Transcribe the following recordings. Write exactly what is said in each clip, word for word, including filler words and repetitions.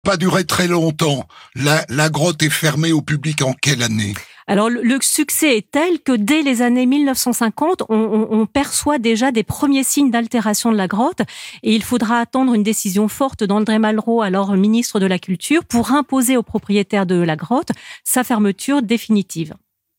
pas duré très longtemps. La, la grotte est fermée au public en quelle année ? Alors, le succès est tel que dès les années mille neuf cent cinquante, on, on, on perçoit déjà des premiers signes d'altération de la grotte et il faudra attendre une décision forte d'André Malraux, alors ministre de la Culture, pour imposer aux propriétaires de la grotte sa fermeture définitive.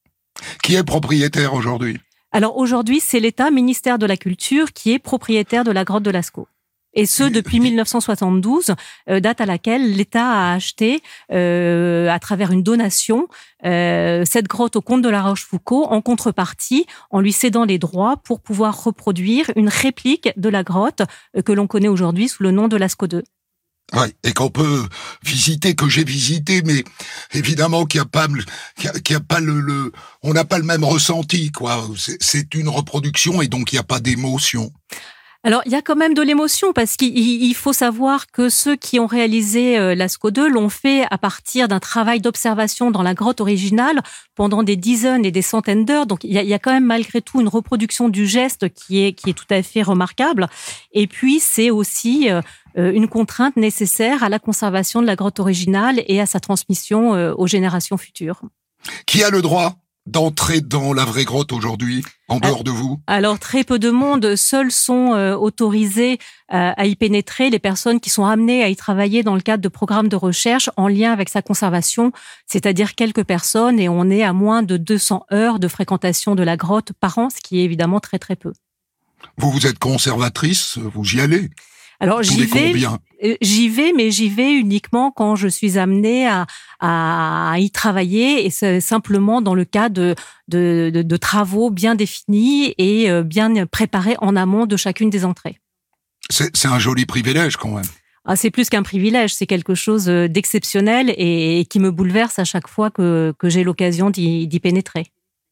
Qui est propriétaire aujourd'hui ? Alors aujourd'hui, c'est l'État, ministère de la Culture, qui est propriétaire de la grotte de Lascaux. Et ce, depuis mille neuf cent soixante-douze, euh, date à laquelle l'État a acheté, euh, à travers une donation, euh, cette grotte au comte de la Rochefoucauld, en contrepartie, en lui cédant les droits pour pouvoir reproduire une réplique de la grotte euh, que l'on connaît aujourd'hui sous le nom de Lascaux deux. Oui, et qu'on peut visiter, que j'ai visité, mais évidemment qu'il n'y a pas, qu'il y a, qu'il y a pas le, le, on n'a pas le même ressenti, quoi. C'est, c'est une reproduction et donc il n'y a pas d'émotion. Alors, il y a quand même de l'émotion parce qu'il faut savoir que ceux qui ont réalisé euh, Lascaux deux l'ont fait à partir d'un travail d'observation dans la grotte originale pendant des dizaines et des centaines d'heures. Donc, il y a, il y a quand même malgré tout une reproduction du geste qui est, qui est tout à fait remarquable. Et puis, c'est aussi euh, une contrainte nécessaire à la conservation de la grotte originale et à sa transmission euh, aux générations futures. Qui a le droit d'entrer dans la vraie grotte aujourd'hui, en dehors de vous ? Alors, très peu de monde. Seuls sont euh, autorisés euh, à y pénétrer les personnes qui sont amenées à y travailler dans le cadre de programmes de recherche en lien avec sa conservation, c'est-à-dire quelques personnes, et on est à moins de deux cents heures de fréquentation de la grotte par an, ce qui est évidemment très très peu. Vous, vous êtes conservatrice, vous y allez ? Alors, j'y vais, j'y vais, mais j'y vais uniquement quand je suis amenée à, à, à y travailler et c'est simplement dans le cas de, de, de, de travaux bien définis et bien préparés en amont de chacune des entrées. C'est, c'est un joli privilège quand même. Ah, c'est plus qu'un privilège, c'est quelque chose d'exceptionnel et, et qui me bouleverse à chaque fois que, que j'ai l'occasion d'y, d'y pénétrer.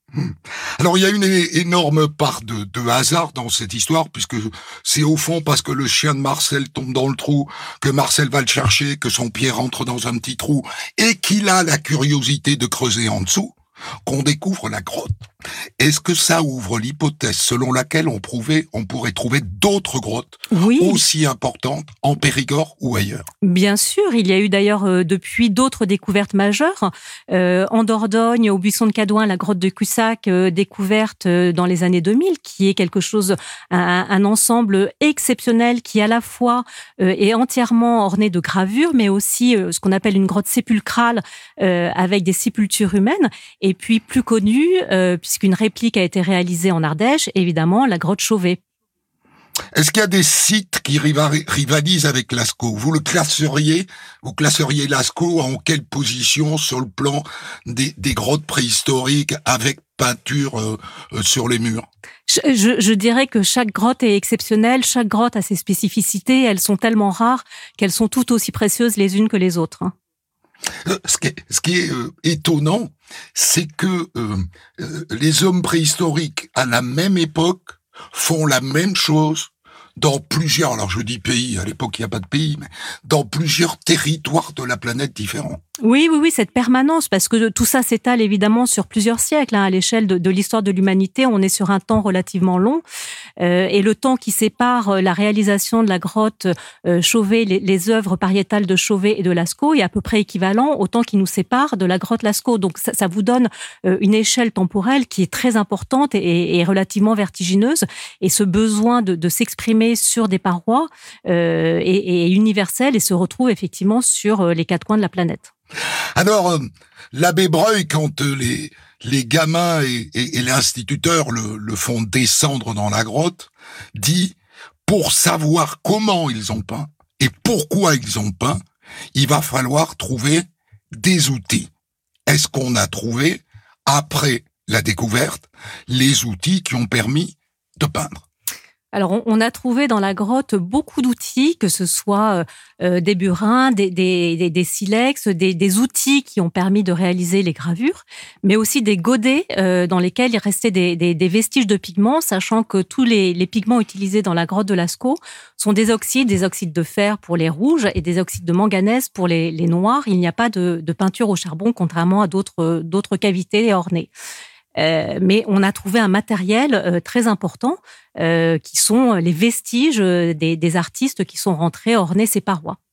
Alors il y a une énorme part de, de hasard dans cette histoire, puisque c'est au fond parce que le chien de Marcel tombe dans le trou, que Marcel va le chercher, que son pied rentre dans un petit trou, et qu'il a la curiosité de creuser en dessous, qu'on découvre la grotte. Est-ce que ça ouvre l'hypothèse selon laquelle on, prouvait, on pourrait trouver d'autres grottes oui. aussi importantes en Périgord ou ailleurs ? Bien sûr, il y a eu d'ailleurs euh, depuis d'autres découvertes majeures. Euh, en Dordogne, au buisson de Cadouin, la grotte de Cussac, euh, découverte euh, dans les années deux mille, qui est quelque chose, un, un ensemble exceptionnel qui à la fois euh, est entièrement orné de gravures, mais aussi euh, ce qu'on appelle une grotte sépulcrale euh, avec des sépultures humaines. Et puis plus connue, euh, puisqu'une réplique a été réalisée en Ardèche, évidemment, la grotte Chauvet. Est-ce qu'il y a des sites qui rivalisent avec Lascaux ? Vous le classeriez, vous classeriez Lascaux en quelle position sur le plan des, des grottes préhistoriques avec peinture euh, euh, sur les murs ? je, je, je dirais que chaque grotte est exceptionnelle, chaque grotte a ses spécificités, elles sont tellement rares qu'elles sont toutes aussi précieuses les unes que les autres. Ce qui est, ce qui est euh, étonnant, c'est que euh, euh, les hommes préhistoriques, à la même époque, font la même chose dans plusieurs, alors je dis pays, à l'époque il n'y a pas de pays, mais dans plusieurs territoires de la planète différents. Oui, oui, oui, cette permanence, parce que tout ça s'étale évidemment sur plusieurs siècles. Hein, à l'échelle de, de l'histoire de l'humanité, on est sur un temps relativement long. Euh, et le temps qui sépare la réalisation de la grotte euh, Chauvet, les, les œuvres pariétales de Chauvet et de Lascaux, est à peu près équivalent au temps qui nous sépare de la grotte Lascaux. Donc ça, ça vous donne euh, une échelle temporelle qui est très importante et, et relativement vertigineuse. Et ce besoin de, de s'exprimer sur des parois euh, est, est universel et se retrouve effectivement sur les quatre coins de la planète. Alors, euh, l'abbé Breuil, quand euh, les, les gamins et, et, et l'instituteur le, le font descendre dans la grotte, dit, pour savoir comment ils ont peint et pourquoi ils ont peint, il va falloir trouver des outils. Est-ce qu'on a trouvé, après la découverte, les outils qui ont permis de peindre ? Alors, on a trouvé dans la grotte beaucoup d'outils, que ce soit euh, des burins, des, des, des, des silex, des, des outils qui ont permis de réaliser les gravures, mais aussi des godets euh, dans lesquels il restait des, des, des vestiges de pigments, sachant que tous les, les pigments utilisés dans la grotte de Lascaux sont des oxydes, des oxydes de fer pour les rouges et des oxydes de manganèse pour les, les noirs. Il n'y a pas de, de peinture au charbon, contrairement à d'autres, d'autres cavités ornées. Euh, mais on a trouvé un matériel euh, très important euh, qui sont les vestiges des, des artistes qui sont rentrés orner ces parois.